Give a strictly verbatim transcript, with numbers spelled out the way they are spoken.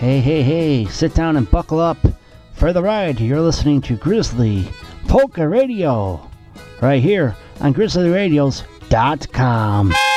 Hey, hey, hey, sit down and buckle up for the ride. You're listening to Grizzly Polka Radio right here on grizzly radios dot com.